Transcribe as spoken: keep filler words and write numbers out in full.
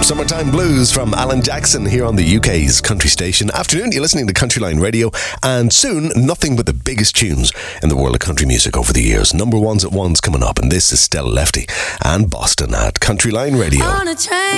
Summertime Blues from Alan Jackson here on the U K's country station. Afternoon, you're listening to Countryline Radio, and soon, nothing but the biggest tunes in the world of country music over the years. Number ones at ones coming up, and this is Stella Lefty and Boston at Countryline Radio. On a train